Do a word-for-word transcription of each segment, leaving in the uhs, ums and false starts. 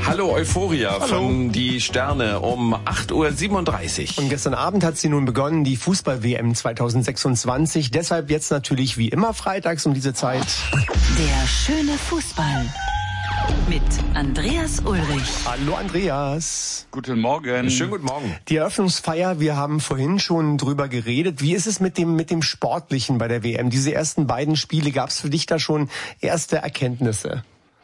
Hallo Euphoria Hallo. Von Die Sterne um acht Uhr siebenunddreißig. Und gestern Abend hat sie nun begonnen, die Fußball-W M zwanzig sechsundzwanzig. Deshalb jetzt natürlich wie immer freitags um diese Zeit. Der schöne Fußball mit Andreas Ulrich. Hallo Andreas. Guten Morgen. Schönen guten Morgen. Die Eröffnungsfeier, wir haben vorhin schon drüber geredet. Wie ist es mit dem mit dem Sportlichen bei der W M? Diese ersten beiden Spiele, gab es für dich da schon erste Erkenntnisse?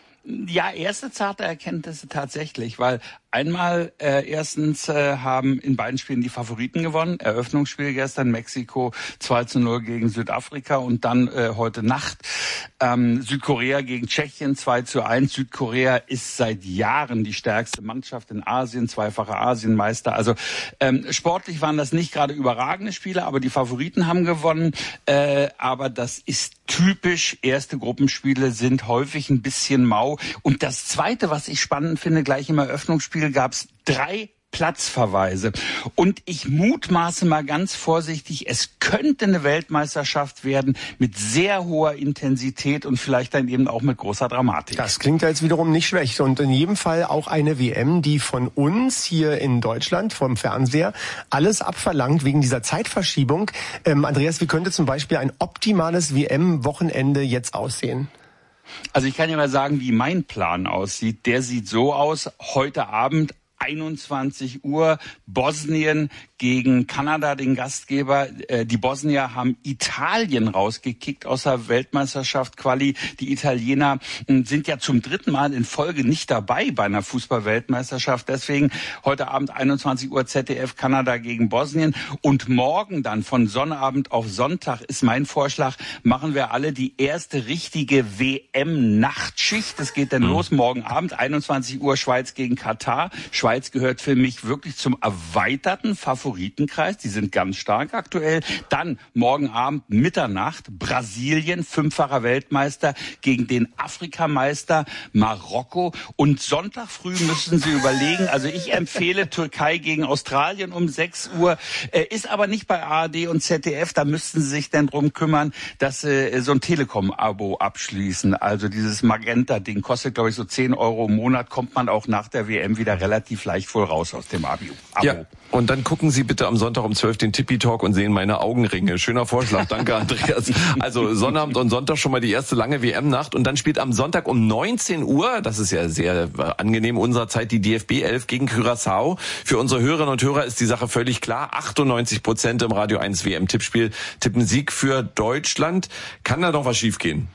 Ja, erste zarte Erkenntnisse tatsächlich, weil einmal äh, erstens äh, haben in beiden Spielen die Favoriten gewonnen. Eröffnungsspiel gestern Mexiko zwei zu null gegen Südafrika und dann äh, heute Nacht ähm, Südkorea gegen Tschechien zwei zu eins. Südkorea ist seit Jahren die stärkste Mannschaft in Asien, zweifacher Asienmeister. Also ähm, sportlich waren das nicht gerade überragende Spiele, aber die Favoriten haben gewonnen. Äh, aber das ist typisch. Erste Gruppenspiele sind häufig ein bisschen mau. Und das Zweite, was ich spannend finde, gleich im Eröffnungsspiel gab es drei Platzverweise. Und ich mutmaße mal ganz vorsichtig, es könnte eine Weltmeisterschaft werden mit sehr hoher Intensität und vielleicht dann eben auch mit großer Dramatik. Das klingt ja jetzt wiederum nicht schlecht. Und in jedem Fall auch eine W M, die von uns hier in Deutschland vom Fernseher alles abverlangt wegen dieser Zeitverschiebung. Ähm, Andreas, wie könnte zum Beispiel ein optimales W M-Wochenende jetzt aussehen? Also ich kann ja mal sagen, wie mein Plan aussieht. Der sieht so aus, heute Abend einundzwanzig Uhr, Bosnien gegen Kanada, den Gastgeber. Die Bosnier haben Italien rausgekickt aus der Weltmeisterschaft Quali. Die Italiener sind ja zum dritten Mal in Folge nicht dabei bei einer Fußball-Weltmeisterschaft. Deswegen heute Abend einundzwanzig Uhr Z D F Kanada gegen Bosnien. Und morgen dann von Sonnabend auf Sonntag ist mein Vorschlag, machen wir alle die erste richtige W M-Nachtschicht. Das geht dann mhm. los morgen Abend, einundzwanzig Uhr Schweiz gegen Katar. Schweiz gehört für mich wirklich zum erweiterten Favoritenkreis. Die sind ganz stark aktuell. Dann morgen Abend Mitternacht Brasilien, fünffacher Weltmeister gegen den Afrikameister Marokko. Und Sonntag früh müssen Sie überlegen. Also ich empfehle Türkei gegen Australien um sechs Uhr. Äh, ist aber nicht bei A R D und Z D F. Da müssten Sie sich dann drum kümmern, dass Sie so ein Telekom-Abo abschließen. Also dieses Magenta-Ding kostet, glaube ich, so zehn Euro im Monat. Kommt man auch nach der W M wieder relativ leicht wohl raus aus dem Abo. Ja, und dann gucken Sie bitte am Sonntag um zwölf den Tippi-Talk und sehen meine Augenringe. Schöner Vorschlag, danke Andreas. Also Sonnabend und Sonntag schon mal die erste lange W M-Nacht und dann spielt am Sonntag um neunzehn Uhr, das ist ja sehr angenehm unserer Zeit, die D F B elf gegen Curaçao. Für unsere Hörerinnen und Hörer ist die Sache völlig klar. achtundneunzig Prozent im Radio eins W M-Tippspiel tippen Sieg für Deutschland. Kann da noch was schiefgehen?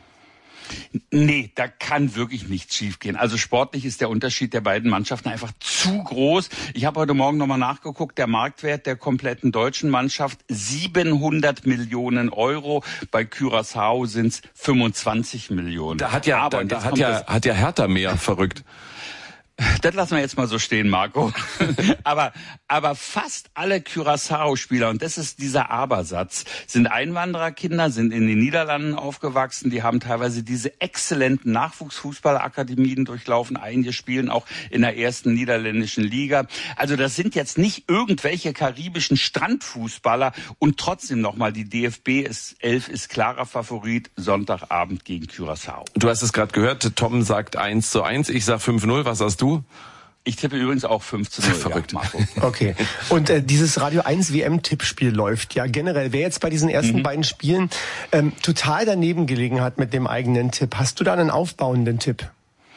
Nee, da kann wirklich nichts schiefgehen. Also sportlich ist der Unterschied der beiden Mannschaften einfach zu groß. Ich habe heute Morgen nochmal nachgeguckt, der Marktwert der kompletten deutschen Mannschaft siebenhundert Millionen Euro. Bei Curaçao sind es fünfundzwanzig Millionen. Da hat ja, Aber da, da hat ja, hat ja Hertha mehr, verrückt. Das lassen wir jetzt mal so stehen, Marco. aber, aber fast alle Curaçao-Spieler, und das ist dieser Abersatz, sind Einwandererkinder, sind in den Niederlanden aufgewachsen, die haben teilweise diese exzellenten Nachwuchsfußballakademien durchlaufen. Einige spielen auch in der ersten niederländischen Liga. Also das sind jetzt nicht irgendwelche karibischen Strandfußballer und trotzdem nochmal, die D F B elf ist klarer Favorit, Sonntagabend gegen Curaçao. Du hast es gerade gehört, Tom sagt eins zu eins, ich sag fünf null, was hast du? Ich tippe übrigens auch fünf zu null. Verrückt, ja, Marco. Okay. Und äh, dieses Radio eins W M-Tippspiel läuft ja generell. Wer jetzt bei diesen ersten mhm. beiden Spielen ähm, total daneben gelegen hat mit dem eigenen Tipp, hast du da einen aufbauenden Tipp?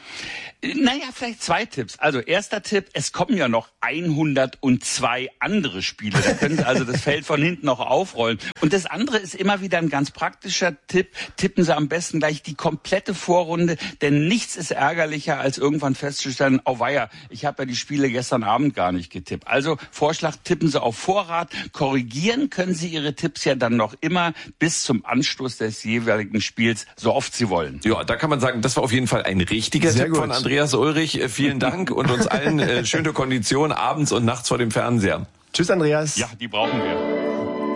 Naja, vielleicht zwei Tipps. Also erster Tipp, es kommen ja noch hundertzwei andere Spiele. Da können Sie also das Feld von hinten noch aufrollen. Und das andere ist immer wieder ein ganz praktischer Tipp. Tippen Sie am besten gleich die komplette Vorrunde, denn nichts ist ärgerlicher, als irgendwann festzustellen, oh weia, ich habe ja die Spiele gestern Abend gar nicht getippt. Also Vorschlag, tippen Sie auf Vorrat. Korrigieren können Sie Ihre Tipps ja dann noch immer bis zum Anstoß des jeweiligen Spiels, so oft Sie wollen. Ja, da kann man sagen, das war auf jeden Fall ein richtiger Sehr Tipp gut. von Andreas. Andreas Ulrich, vielen Dank und uns allen äh, schöne Kondition abends und nachts vor dem Fernseher. Tschüss, Andreas. Ja, die brauchen wir.